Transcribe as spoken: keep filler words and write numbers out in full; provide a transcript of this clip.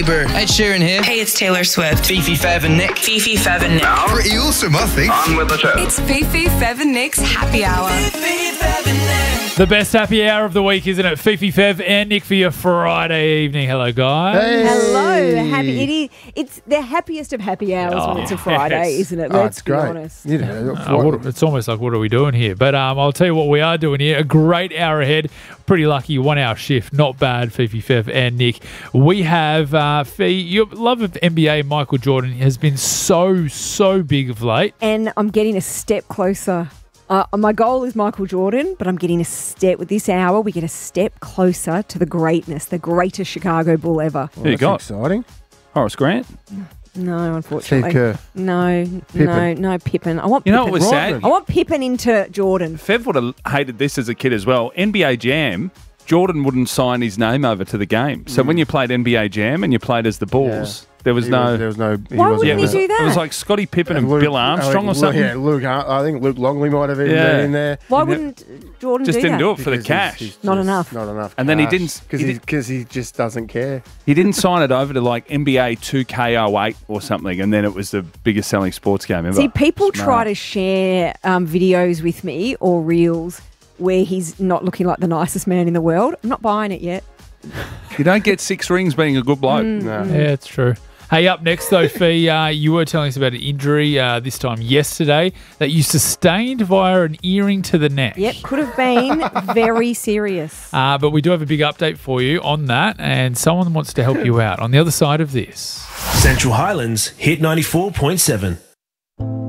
Ed Sheeran here. Hey, it's Taylor Swift. Fifi, Fev and Nick. Fifi, Fev and Nick. Pretty awesome, I think. On with the show. It's Fifi, Fev and Nick's Happy Hour. Fifi, Fev and Nick. The best happy hour of the week, isn't it? Fifi, Fev and Nick for your Friday evening. Hello, guys. Hey. Hello. Happy, it is, it's the happiest of happy hours Oh, when it's a Friday, yes. isn't it? Oh, Let's it's be great. honest. You know, Uh, what, it's almost like, what are we doing here? But um, I'll tell you what we are doing here. A great hour ahead. Pretty lucky one-hour shift. Not bad, Fifi, Fev and Nick. We have, uh, Fee, your love of N B A Michael Jordan has been so, so big of late. And I'm getting a step closer. Uh, my goal is Michael Jordan, but I'm getting a step. With this hour, we get a step closer to the greatness, the greatest Chicago Bull ever. Well, Who you that's got? exciting. Horace Grant. No, unfortunately. Steve Kerr. No, Pippen. no, no Pippen. I want You know Pippen. what was sad? Rodman. I want Pippen into Jordan. Fev would have hated this as a kid as well. N B A Jam, Jordan wouldn't sign his name over to the game. So when you played N B A Jam and you played as the Bulls, there was He no... was- there was no. He Why wasn't wouldn't he there. do that? It was like Scottie Pippen and Luke- Bill Armstrong I or think something. Luke- Yeah, Luke. I think Luke Longley might have even Yeah. been in there. Why Yeah. wouldn't Jordan Just do didn't that? do it for the Because cash. he's- he's Not just enough. Not enough. And then he didn't- because he he, did- 'cause he just doesn't care. He didn't sign it over to like N B A two K oh eight or something, and then it was the biggest selling sports game ever. See, people Smart. try to share um, videos with me or reels where he's not looking like the nicest man in the world. I'm not buying it yet. You don't get six rings being a good bloke. Mm. No. Yeah, it's true. Hey, up next though, Fee, uh, you were telling us about an injury uh, this time yesterday that you sustained via an earring to the neck. Yep, could have been very serious. Uh, but we do have a big update for you on that, and someone wants to help you out on the other side of this. Central Highlands hit ninety-four point seven.